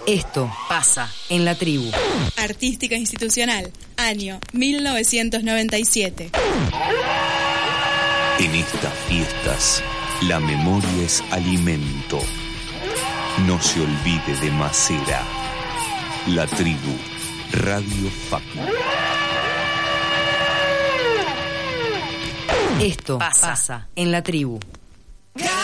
Esto pasa en la tribu. Artística Institucional, año 1997. En estas fiestas, la memoria es alimento. No se olvide de Macera. La tribu, Radio Facu. Esto pasa en la tribu.